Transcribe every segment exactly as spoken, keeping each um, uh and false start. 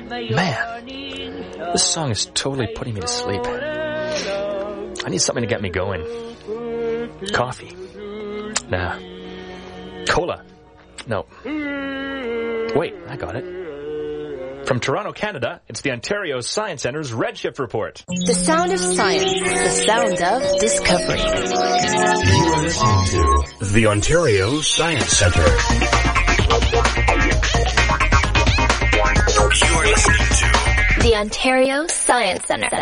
Man, this song is totally putting me to sleep. I need something to get me going. Coffee. Nah. Cola. No. Wait, I got it. From Toronto, Canada, it's the Ontario Science Centre's Redshift Report. The sound of science. The sound of discovery. You are listening to the Ontario Science Centre. You are listening to the Ontario Science Centre.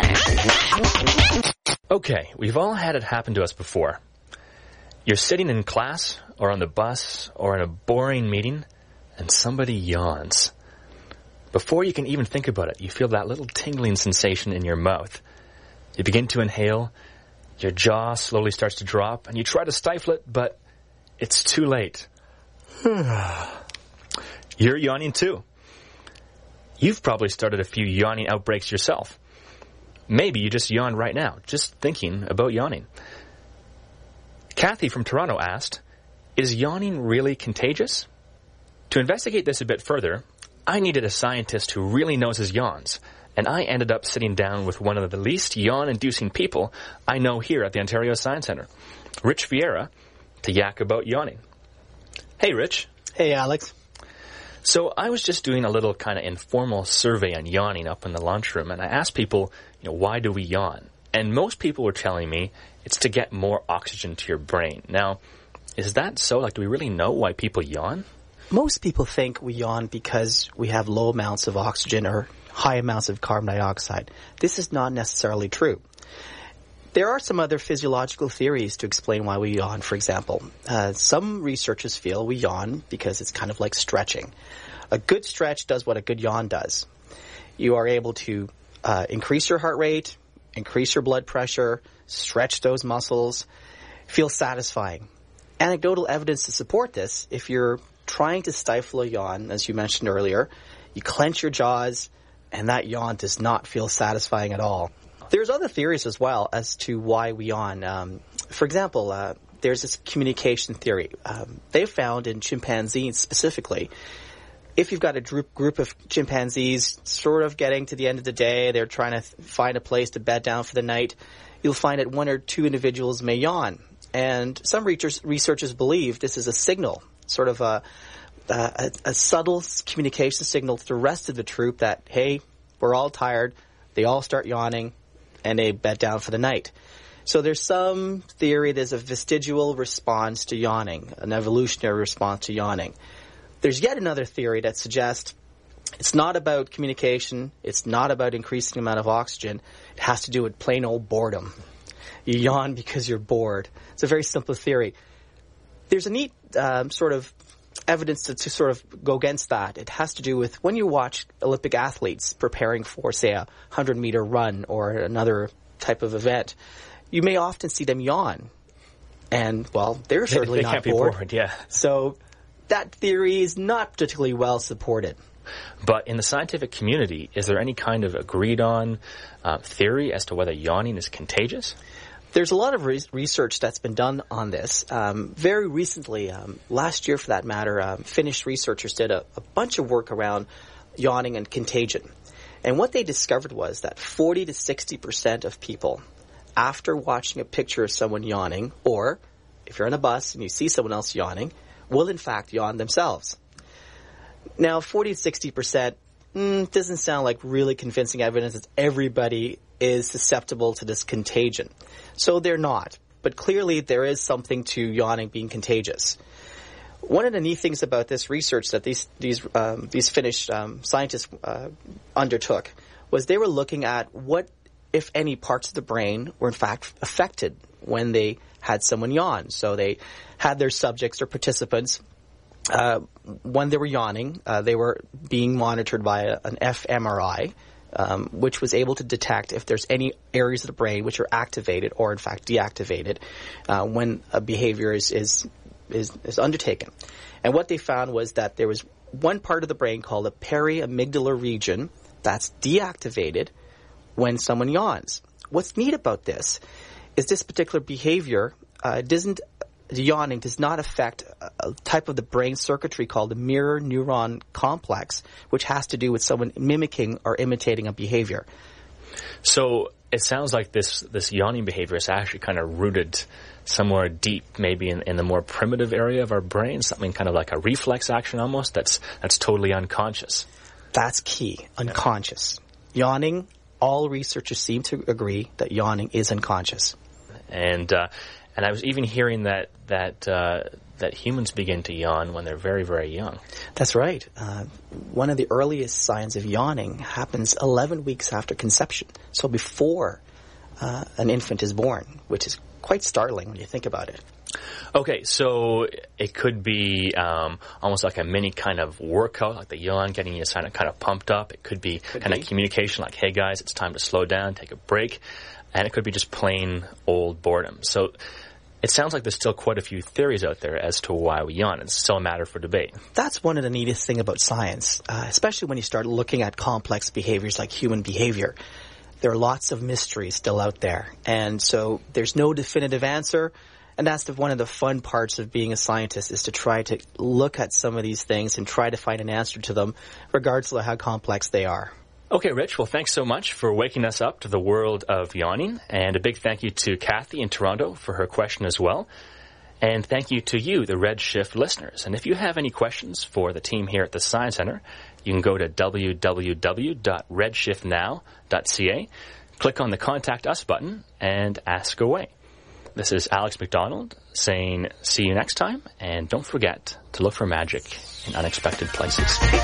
Okay, we've all had it happen to us before. You're sitting in class or on the bus or in a boring meeting and somebody yawns. Before you can even think about it, you feel that little tingling sensation in your mouth. You begin to inhale, your jaw slowly starts to drop, and you try to stifle it, but it's too late. You're yawning too. You've probably started a few yawning outbreaks yourself. Maybe you just yawned right now, just thinking about yawning. Kathy from Toronto asked, is yawning really contagious? To investigate this a bit further, I needed a scientist who really knows his yawns, and I ended up sitting down with one of the least yawn-inducing people I know here at the Ontario Science Centre, Rich Vieira, to yak about yawning. Hey, Rich. Hey, Alex. So I was just doing a little kind of informal survey on yawning up in the lunchroom, and I asked people, you know, why do we yawn? And most people were telling me it's to get more oxygen to your brain. Now, is that so? Like, do we really know why people yawn? Most people think we yawn because we have low amounts of oxygen or high amounts of carbon dioxide. This is not necessarily true. There are some other physiological theories to explain why we yawn, for example. Uh, some researchers feel we yawn because it's kind of like stretching. A good stretch does what a good yawn does. You are able to uh, increase your heart rate, increase your blood pressure, stretch those muscles, feel satisfying. Anecdotal evidence to support this, if you're trying to stifle a yawn, as you mentioned earlier, you clench your jaws, and that yawn does not feel satisfying at all. There's other theories as well as to why we yawn. Um, for example, uh, there's this communication theory. Um, they found in chimpanzees specifically, if you've got a group, group of chimpanzees sort of getting to the end of the day, they're trying to th- find a place to bed down for the night, you'll find that one or two individuals may yawn. And some researchers, researchers believe this is a signal, sort of a, a, a subtle communication signal to the rest of the troop that, hey, we're all tired. They all start yawning, and they bed down for the night. So there's some theory there's a vestigial response to yawning, an evolutionary response to yawning. There's yet another theory that suggests it's not about communication. It's not about increasing the amount of oxygen. It has to do with plain old boredom. You yawn because you're bored. It's a very simple theory. There's a neat um, sort of evidence to, to sort of go against that. It has to do with when you watch Olympic athletes preparing for, say, a hundred-meter run or another type of event, you may often see them yawn. And, well, they're certainly they, they not can't be bored. bored. Yeah. So that theory is not particularly well supported. But in the scientific community, is there any kind of agreed-on uh, theory as to whether yawning is contagious? There's a lot of re- research that's been done on this. Um, very recently, um, last year for that matter, um, Finnish researchers did a, a bunch of work around yawning and contagion. And what they discovered was that forty to sixty percent of people, after watching a picture of someone yawning, or if you're on a bus and you see someone else yawning, will in fact yawn themselves. Now, forty to sixty percent mm, doesn't sound like really convincing evidence that everybody is susceptible to this contagion. So they're not. But clearly there is something to yawning being contagious. One of the neat things about this research that these these um, these Finnish um, scientists uh, undertook was they were looking at what, if any, parts of the brain were in fact affected when they had someone yawn. So they had their subjects or participants, uh, when they were yawning, uh, they were being monitored by a, an fMRI, Um, which was able to detect if there's any areas of the brain which are activated or, in fact, deactivated uh, when a behavior is, is is is undertaken. And what they found was that there was one part of the brain called the periamygdala region that's deactivated when someone yawns. What's neat about this is this particular behavior uh, doesn't yawning does not affect a type of the brain circuitry called the mirror neuron complex, which has to do with someone mimicking or imitating a behavior. So it sounds like this, this yawning behavior is actually kind of rooted somewhere deep, maybe in, in the more primitive area of our brain, something kind of like a reflex action almost that's that's totally unconscious. That's key, unconscious. Yeah. Yawning, all researchers seem to agree that yawning is unconscious. And uh, and I was even hearing that that uh, that humans begin to yawn when they're very, very young. That's right. Uh, one of the earliest signs of yawning happens eleven weeks after conception, so before uh, an infant is born, which is quite startling when you think about it. Okay, so it could be um, almost like a mini kind of workout, like the yawn, getting you kind of, kind of pumped up. It could be could kind be. of communication, like, hey guys, it's time to slow down, take a break. And it could be just plain old boredom. So it sounds like there's still quite a few theories out there as to why we yawn. It's still a matter for debate. That's one of the neatest things about science, uh, especially when you start looking at complex behaviors like human behavior. There are lots of mysteries still out there. And so there's no definitive answer. And that's the, one of the fun parts of being a scientist, is to try to look at some of these things and try to find an answer to them, regardless of how complex they are. Okay, Rich, well, thanks so much for waking us up to the world of yawning. And a big thank you to Kathy in Toronto for her question as well. And thank you to you, the Redshift listeners. And if you have any questions for the team here at the Science Center, you can go to w w w dot redshift now dot c a, click on the Contact Us button, and ask away. This is Alex McDonald saying see you next time, and don't forget to look for magic in unexpected places.